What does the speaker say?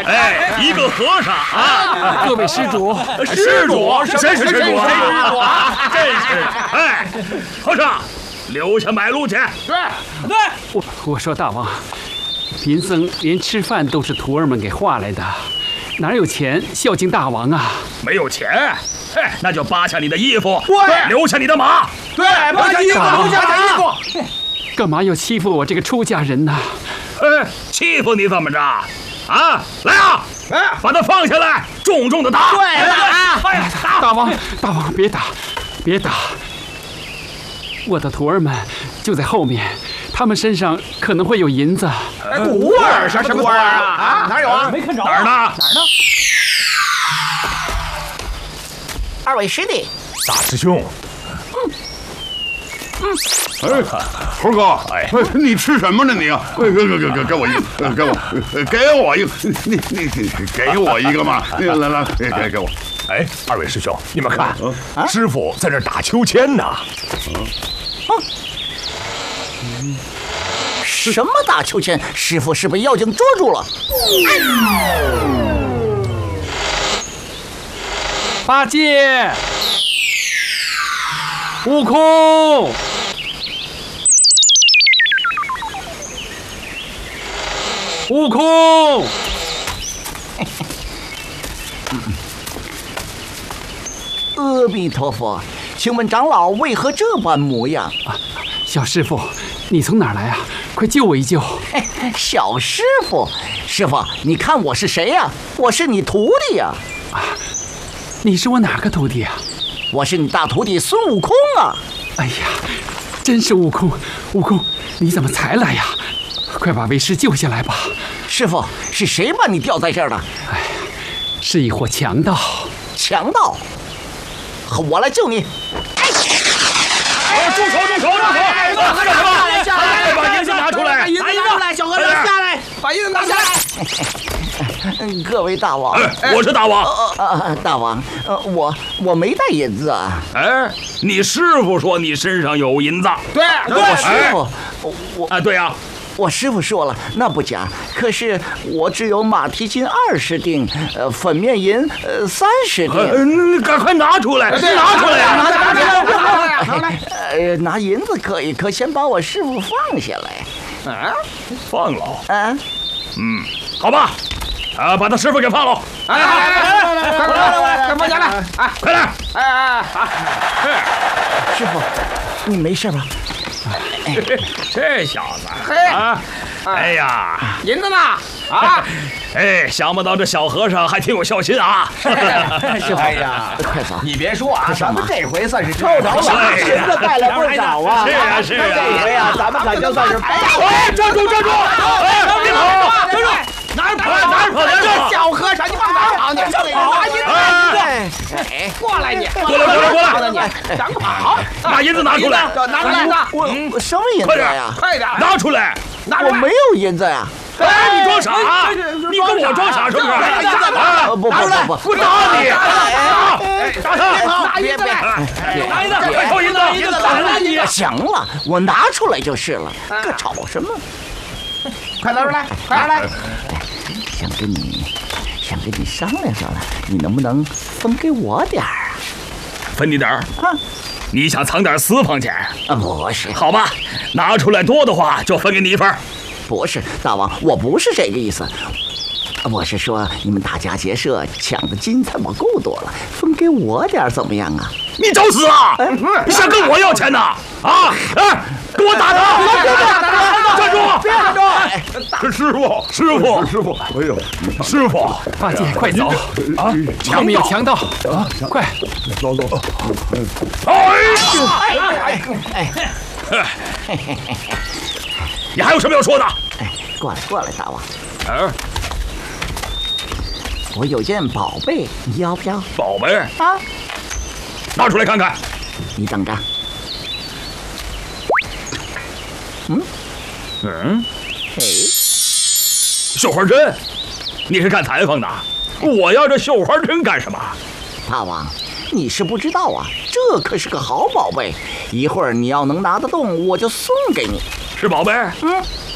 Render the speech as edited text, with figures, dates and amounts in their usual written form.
哎，一个和尚啊！ 各位施主， 施主，谁是施主啊？真是！哎，和尚，留下买路去。 对，我说大王，贫僧连吃饭都是徒儿们给化来的，哪有钱孝敬大王啊？ 没有钱，哎，那就扒下你的衣服， 对， 留下你的马。 对，扒下衣服，留下衣服。 干嘛要欺负我这个出家人呢？ 哎，欺负你怎么着？啊，来啊！哎，把他放下来，重重的打。 对，打！ 哎呀，打！ 大王，别打，别打！我的徒儿们就在后面，他们身上可能会有银子。 徒儿？什么徒儿啊？啊，哪有啊？ 没看着。 哪儿呢？ 哪儿呢？ 二位师弟， 大师兄。哎，猴哥，哎，你吃什么呢你？给我一个，给我一个，你给我一个嘛！来，给我。 哎，二位师兄，你们看，师傅在这打秋千呢。 什么打秋千？师傅是被妖精捉住了。 八戒，悟空。悟空， 阿弥陀佛，请问长老为何这般模样？ 小师傅，你从哪儿来啊？快救我一救！ 小师傅，师傅，你看我是谁呀？我是你徒弟呀！ 你是我哪个徒弟啊？ 我是你大徒弟孙悟空啊！ 哎呀，真是悟空！悟空，你怎么才来呀？快把为师救下来吧！ 师傅，是谁把你吊在这儿的？ 哎呀，是一伙强盗！ 强盗！我来救你！ 住手！下来！把银子拿出来！ 把银子拿出来！小和尚下来！把银子拿下来！ 各位大王， 我是大王。 大王，我没带银子啊。 哎，你师傅说你身上有银子。 对， 我师傅， 对呀。 我师傅说了，那不假。可是我只有马蹄金20锭，粉面银30锭。 你赶快拿出来！拿出来呀！ 拿来！ 拿银子可以，可先把我师傅放下来。 啊，放了？ 啊， 好吧。把他师傅给放了！ 快放下来！ 快来！ 师傅，你没事吧？ 这小子啊！哎呀， 银子呢？ 哎，想不到这小和尚还挺有孝心啊！ 师傅， 哎呀， 快走！ 你别说啊，咱们这回算是抽着了， 银子带了不少啊！ 是啊！ 这回啊，咱们可就算是站住！别跑！哪儿跑？ 这小和尚，你往哪儿跑？你这里拿银子！过来你！ 过来！ 你想跑？ 把银子拿出来！ 拿出来！ 我什么银子呀？ 快点！ 拿出来！ 我没有银子呀！ 哎，你装傻！你跟我装傻是不是？ 不， 打你！打他！ 拿银子来！ 拿银子！快收银子！打了你！ 行了，我拿出来就是了，可吵什么？ 快拿出来！快来！ 想跟你商量，你能不能分给我点儿啊？ 分你点儿？你想藏点私房钱？ 不是。 好吧，拿出来多的话就分给你一份。 不是，大王，我不是这个意思。我是说，你们打家劫舍抢的金财宝够多了，分给我点怎么样啊？ 你找死啊！你想跟我要钱呢？啊！哎，给我打他！站住！ 别站住！ 师傅！哎呦，师傅！ 八戒，快走！后面有强盗！快！ 走！ 你还有什么要说的？ 过来，大王。我有件宝贝，你要不要？ 宝贝啊！ 拿出来看看。 你等着。 绣花针，你是干裁缝的？我要这绣花针干什么？ 大王，你是不知道啊，这可是个好宝贝，一会儿你要能拿得动，我就送给你。 是宝贝？